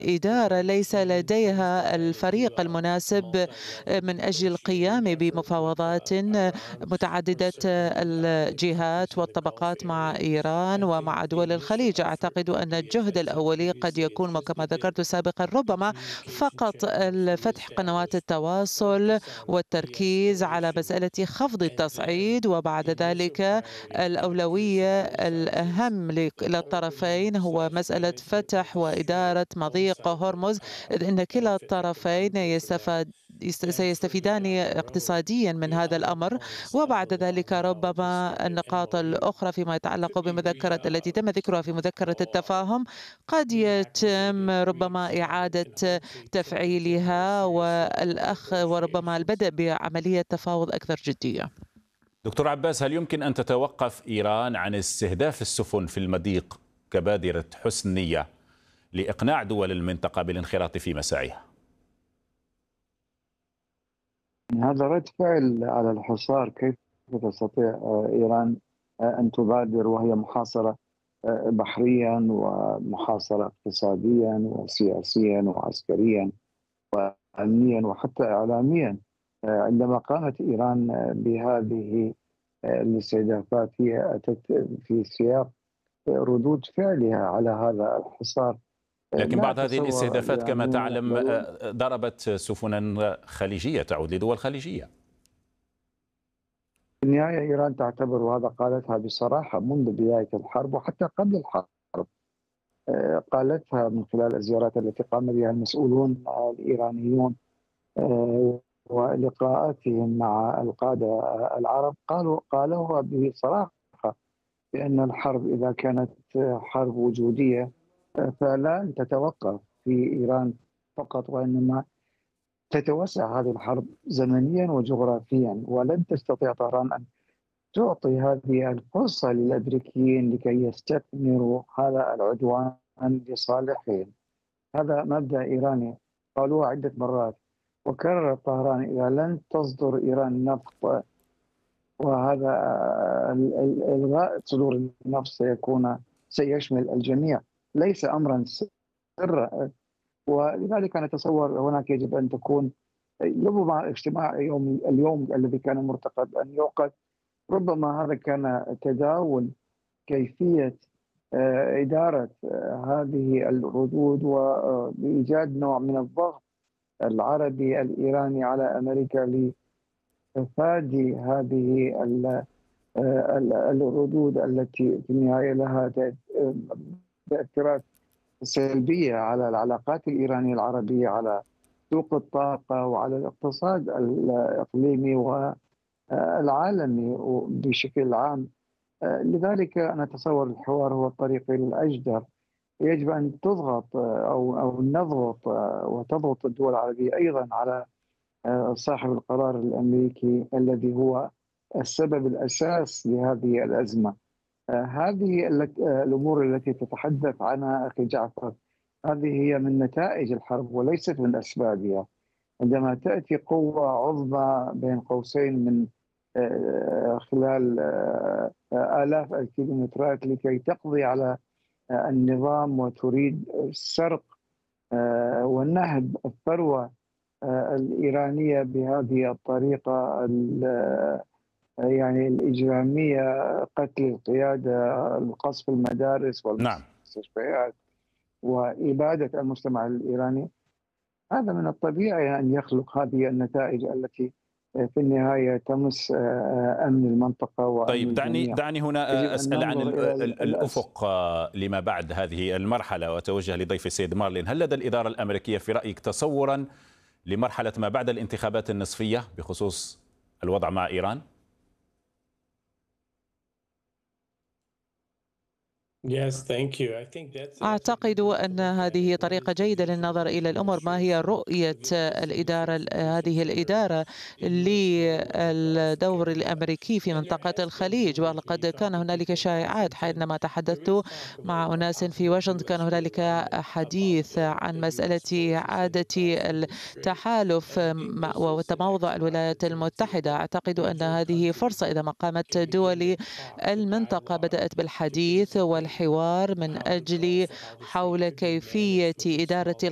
إدارة ليس لديها الفريق المناسب من أجل القيام بمفاوضات متعددة الجهات والطبقات مع إيران ومع دول الخليج. أعتقد أن الجهد الأولي قد يكون كما ذكرت سابقا ربما فقط فتح قنوات التواصل والتركيز على مسألة خفض التصعيد، وبعد ذلك الأولوية الأهم للطرفين هو مسألة فتح وإدارة مضيق هرمز، إذ أن كلا الطرفين سيستفيدان اقتصاديا من هذا الأمر. وبعد ذلك ربما النقاط الأخرى فيما يتعلق بمذكرة التي تم ذكرها في مذكرة التفاهم قد يتم ربما إعادة تفعيلها وربما البدء بعملية تفاوض أكثر جدية. دكتور عباس، هل يمكن أن تتوقف إيران عن استهداف السفن في المضيق كبادرة حسن نية لإقناع دول المنطقة بالانخراط في مساعيها؟ هذا رد فعل على الحصار. كيف تستطيع إيران أن تبادر وهي محاصرة بحريا ومحاصرة اقتصاديا وسياسيا وعسكريا وأمنيا وحتى إعلاميا؟ عندما قامت إيران بهذه الاستهدافات هي أتت في سياق ردود فعلها على هذا الحصار. لكن بعض هذه الاستهدافات كما تعلم ضربت سفنا خليجية تعود لدول خليجية. في النهاية إيران تعتبر، وهذا قالتها بصراحة منذ بداية الحرب وحتى قبل الحرب، قالتها من خلال الزيارات التي قام بها المسؤولون الإيرانيون ولقاءاتهم مع القادة العرب، قالوها بصراحة بأن الحرب إذا كانت حرب وجودية فلا تتوقف في إيران فقط، وإنما تتوسع هذه الحرب زمنيا وجغرافيا، ولن تستطيع طهران أن تعطي هذه الفرصة للأمريكيين لكي يستثمروا هذا العدوان لصالحهم. هذا مبدأ إيراني قالوه عدة مرات، وكرر طهران إذا لن تصدر إيران نفط، وهذا إلغاء صدور النفط سيشمل الجميع، ليس أمرا سرا. ولذلك أنا أتصور هناك يجب أن تكون ربما اجتماع اليوم الذي كان مرتقب أن يعقد، ربما هذا كان تداول كيفية إدارة هذه الردود وإيجاد نوع من الضغط العربي الإيراني على أمريكا لتفادي هذه الردود التي في النهاية لها تأثيرات سلبية على العلاقات الإيرانية العربية، على سوق الطاقة وعلى الاقتصاد الإقليمي والعالمي بشكل عام. لذلك أنا أتصور الحوار هو الطريق الأجدر. يجب أن تضغط أو نضغط وتضغط الدول العربية أيضا على صاحب القرار الأمريكي الذي هو السبب الأساس لهذه الأزمة. هذه الأمور التي تتحدث عنها أخي جعفر هذه هي من نتائج الحرب وليست من أسبابها. عندما تأتي قوة عظمى بين قوسين من خلال آلاف الكيلومترات لكي تقضي على النظام وتريد سرق ونهب الثروة الإيرانية بهذه الطريقة يعني الإجرامية، قتل القيادة، القصف المدارس والمستشفيات وإبادة المجتمع الإيراني، هذا من الطبيعي أن يخلق هذه النتائج التي في النهاية تمس أمن المنطقة وأمن طيب دعني هنا أسأل عن الأفق لما بعد هذه المرحلة وأتوجه لضيف السيد مارلين. هل لدى الإدارة الأمريكية في رأيك تصورا لمرحلة ما بعد الانتخابات النصفية بخصوص الوضع مع إيران؟ أعتقد أن هذه طريقة جيدة للنظر إلى الأمور. ما هي رؤية هذه الإدارة للدور الأمريكي في منطقة الخليج؟ ولقد كان هنالك شائعات حينما تحدثت مع أناس في واشنطن، كان هنالك حديث عن مسألة إعادة التحالف وتموضع الولايات المتحدة. أعتقد أن هذه فرصة إذا ما قامت دول المنطقة بدأت بالحديث والحوار من أجل حول كيفية إدارة